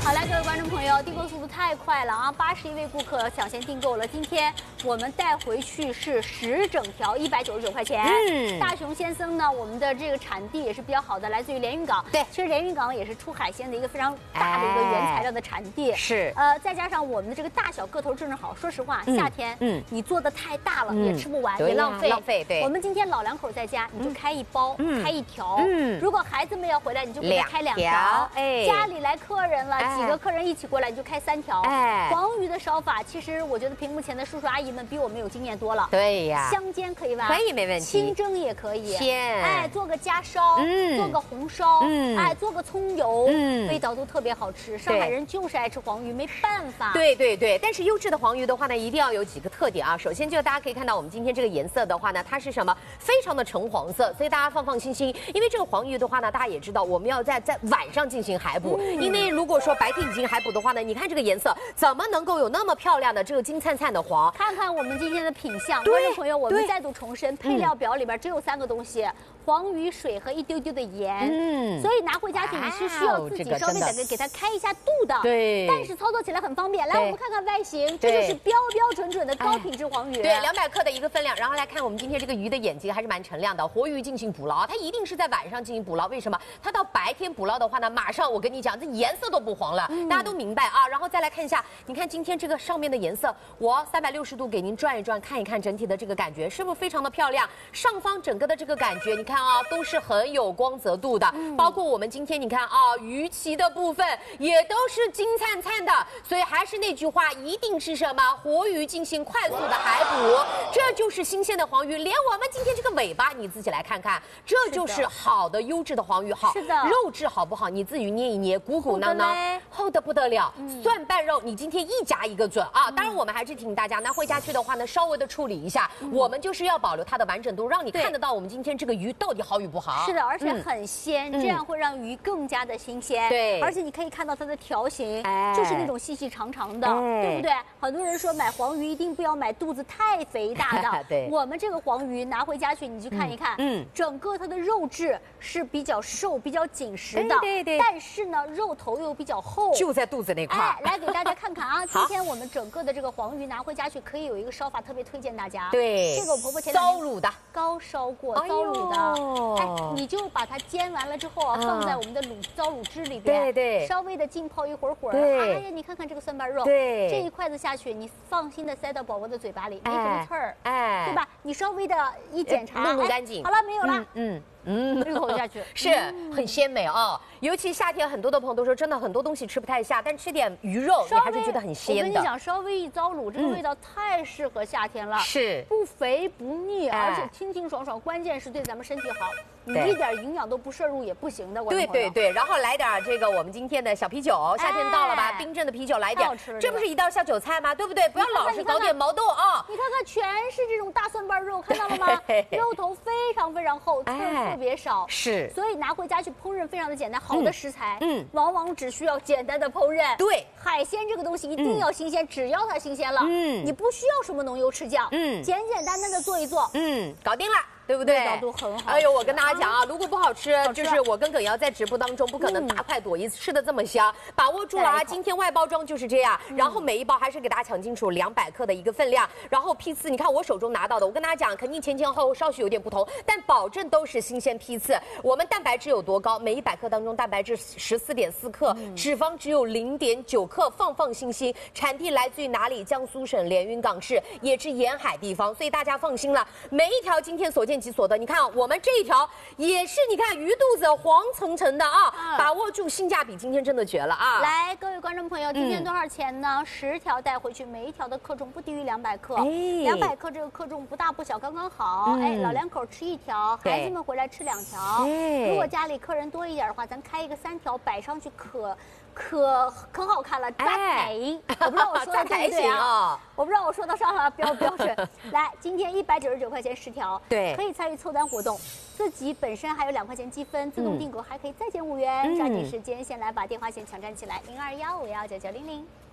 好来，各位观众朋友，订购速度太快了啊！81位顾客抢先订购了，今天我们带回去是10整条，199块钱。大熊先生呢，我们的这个产地也是比较好的，来自于连云港。对，其实连云港也是出海鲜的一个非常大的一个原材料的产地。是，再加上我们的这个大小个头正好。说实话，夏天你做的太大了，也吃不完，也浪费。对，我们今天老两口在家，你就开一包，开一条。如果孩子们要回来，你就给他开2条。哎，家里来客人了。几个客人一起过来，你就开3条。黄鱼的烧法，其实我觉得屏幕前的叔叔阿姨们比我们有经验多了。对呀，香煎可以吧？可以，没问题。清蒸也可以。鲜，做个家烧，做个红烧，做个葱油，味道都特别好吃。上海人就是爱吃黄鱼，没办法。对，但是优质的黄鱼的话呢，一定要有几个特点啊。首先，就大家可以看到我们今天这个颜色的话呢，它是什么？非常的橙黄色，所以大家放心，因为这个黄鱼的话呢，大家也知道我们要在晚上进行海捕，因为如果说白天已经海捕的话呢，你看这个颜色怎么能够有那么漂亮的这个金灿灿的黄？看看我们今天的品相，观众朋友，我们再度重申，配料表里边只有3个东西：黄鱼、水和一丢丢的盐。所以拿回家去你是需要自己稍微的给它开一下度的。对，但是操作起来很方便。来，我们看看外形，这就是标准的高品质黄鱼。对，200克的一个分量。然后来看我们今天这个鱼的眼睛还是蛮澄亮的，活鱼进行捕捞，它一定是在晚上进行捕捞。为什么？它到白天捕捞的话呢，马上我跟你讲，这颜色都不黄了。大家都明白啊，然后再来看一下，你看今天这个上面的颜色，我360度给您转一转，看一看整体的这个感觉是不是非常的漂亮？上方整个的这个感觉，你看啊，都是很有光泽度的，包括我们今天你看啊，鱼鳍的部分也都是金灿灿的，所以还是那句话，一定是什么活鱼进行快速的海捕，这就是新鲜的黄鱼。连我们今天这个尾巴，你自己来看看，这就是好的优质的黄鱼。好，是的，肉质好不好？你自己捏一捏，鼓鼓囊囊，厚的不得了。蒜瓣肉，你今天一夹一个准啊！当然，我们还是提醒大家拿回家去的话呢，稍微的处理一下。我们就是要保留它的完整度，让你看得到我们今天这个鱼到底好与不好。是的，而且很鲜，这样会让鱼更加的新鲜。对，而且你可以看到它的条形，就是那种细细长长的，对不对？很多人说买黄鱼一定不要买肚子太肥大的。对，我们这个黄鱼拿回家去，你去看一看，整个它的肉质是比较瘦、比较紧实的。对，但是呢，肉头又比较厚，就在肚子那块。来给大家看看啊，今天我们整个的这个黄鱼拿回家去，可以有一个烧法特别推荐大家。对，这个我婆婆前2天糟卤的，高烧过糟卤的。你就把它煎完了之后啊，放在我们的糟卤汁里边，对，稍微的浸泡一会儿。哎呀，你看看这个蒜瓣肉，对，这一筷子下去，你放心的塞到宝宝的嘴巴里，没什么刺儿，对吧？你稍微的一检查，弄干净，好了，没有了，一口下去是很鲜美啊。尤其夏天，很多的朋友都说，真的很多东西吃不太下，但吃点鱼肉，你还是觉得很鲜的。我跟你讲，稍微一糟卤，这个味道太适合夏天了，是不肥不腻，而且清清爽爽，关键是对咱们身体好。你一点营养都不摄入也不行的。对，然后来点这个我们今天的小啤酒，夏天到了吧，冰镇的啤酒来点，这不是一道下酒菜吗？对不对？不要老是搞点毛豆啊！你看看，全是这种大蒜瓣肉，看到了吗？肉头非常厚，刺儿特别少，是，所以拿回家去烹饪非常的简单。好的食材，往往只需要简单的烹饪。对，海鲜这个东西一定要新鲜，只要它新鲜了，你不需要什么浓油赤酱，简单的做一做，搞定了。对不对？味道都很好。哎呦，我跟大家讲啊，如果不好吃，就是我跟耿瑶在直播当中不可能大快朵颐吃的这么香。把握住了啊！今天外包装就是这样，然后每一包还是给大家抢清楚200克的一个分量，然后批次，你看我手中拿到的，我跟大家讲，肯定前后稍许有点不同，但保证都是新鲜批次。我们蛋白质有多高？每100克当中蛋白质14.4克，脂肪只有0.9克，放心。产地来自于哪里？江苏省连云港市，也是沿海地方，所以大家放心了。每一条今天所见即所得，你看我们这一条也是，你看鱼肚子黄澄澄的啊，把握住性价比，今天真的绝了啊！来，各位观众朋友，今天多少钱呢？10条带回去，每一条的克重不低于200克，200克这个克重不大不小，刚刚好。老两口吃1条，孩子们回来吃2条。如果家里客人多一点的话，咱开一个3条，摆上去可好看了，扎腿。我不知道我说的对不对啊？我不知道我说的上标准。来，今天199块钱10条，对，可以参与凑单活动，自己本身还有2块钱积分，自动订购还可以再减5元。抓紧时间，先来把电话线抢占起来，0215199900。